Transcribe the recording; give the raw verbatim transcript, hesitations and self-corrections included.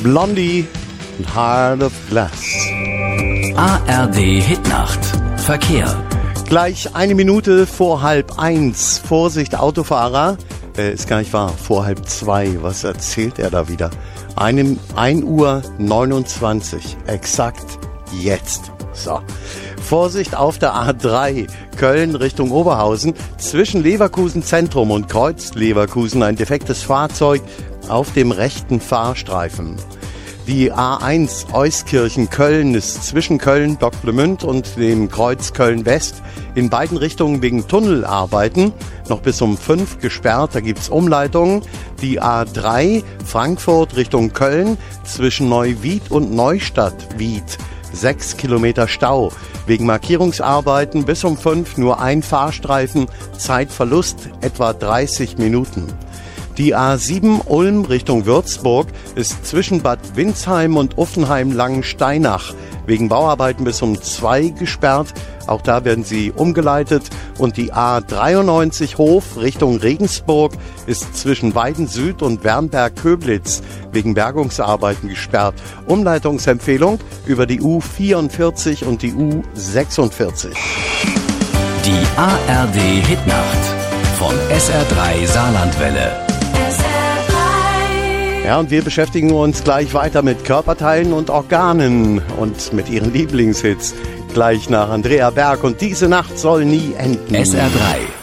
Blondie und Heart of Glass. A R D Hitnacht. Verkehr. Gleich eine Minute vor halb eins. Vorsicht, Autofahrer. Äh, ist gar nicht wahr. Vor halb zwei. Was erzählt er da wieder? Einem ein Uhr neunundzwanzig. Exakt jetzt. So. Vorsicht auf der A drei. Köln Richtung Oberhausen. Zwischen Leverkusen Zentrum und Kreuz Leverkusen ein defektes Fahrzeug auf dem rechten Fahrstreifen. Die A eins Euskirchen-Köln ist zwischen Köln, Docklemünd und dem Kreuz Köln-West in beiden Richtungen wegen Tunnelarbeiten noch bis um fünf gesperrt. Da gibt's Umleitungen. Die A drei Frankfurt Richtung Köln zwischen Neuwied und Neustadt-Wied. Sechs Kilometer Stau. Wegen Markierungsarbeiten bis um fünf nur ein Fahrstreifen. Zeitverlust etwa dreißig Minuten. Die A sieben Ulm Richtung Würzburg ist zwischen Bad Windsheim und Uffenheim-Langensteinach wegen Bauarbeiten bis um zwei gesperrt. Auch da werden sie umgeleitet. Und die A dreiundneunzig Hof Richtung Regensburg ist zwischen Weiden Süd und Wernberg-Köblitz wegen Bergungsarbeiten gesperrt. Umleitungsempfehlung über die U vierundvierzig und die U sechsundvierzig. Die A R D Hitnacht von S R drei Saarlandwelle. Ja, und wir beschäftigen uns gleich weiter mit Körperteilen und Organen und mit ihren Lieblingshits. Gleich nach Andrea Berg und Diese Nacht soll nie enden. S R drei